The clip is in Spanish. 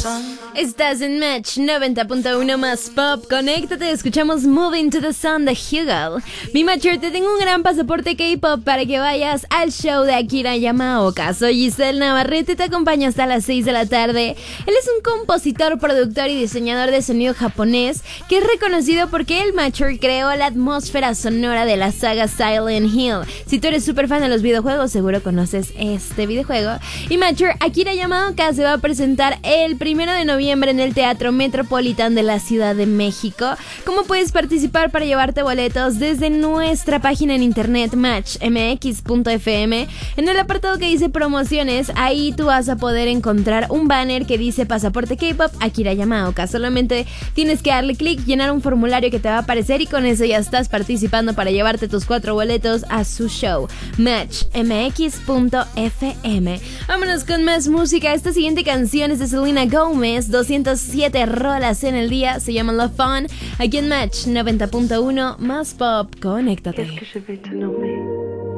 Estás en Match 90.1 más pop. Conéctate, escuchamos Moving to the Sun de Hugel. Mi Matcher, te tengo un gran pasaporte K-pop para que vayas al show de Akira Yamaoka. Soy Giselle Navarrete y te acompaño hasta las 6 de la tarde. Él es un compositor, productor y diseñador de sonido japonés que es reconocido porque el Matcher creó la atmósfera sonora de la saga Silent Hill. Si tú eres súper fan de los videojuegos, seguro conoces este videojuego. Y Matcher, Akira Yamaoka se va a presentar el 1 de noviembre en el Teatro Metropolitan de la Ciudad de México. ¿Cómo puedes participar para llevarte boletos? Desde nuestra página en internet matchmx.fm, en el apartado que dice promociones, ahí tú vas a poder encontrar un banner que dice pasaporte K-pop Akira Yamaoka. Solamente tienes que darle clic, llenar un formulario que te va a aparecer y con eso ya estás participando para llevarte tus 4 boletos a su show. Matchmx.fm. Vámonos con más música. Esta siguiente canción es de Selena Gomez, 207 rolas en el día, se llama Love Fun, aquí en Match 90.1 más pop, conéctate. Qu'est-ce que je vais te nommer?